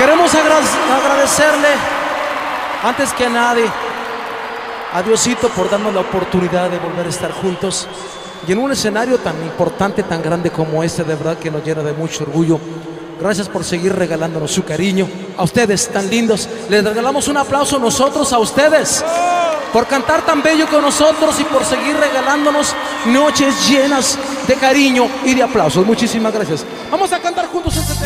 Queremos agradecerle, antes que nadie, a Diosito por darnos la oportunidad de volver a estar juntos y en un escenario tan importante, tan grande como este, de verdad que nos llena de mucho orgullo. Gracias por seguir regalándonos su cariño. A ustedes tan lindos, les regalamos un aplauso nosotros a ustedes por cantar tan bello con nosotros y por seguir regalándonos noches llenas de cariño y de aplausos. Muchísimas gracias. Vamos a cantar juntos este tema.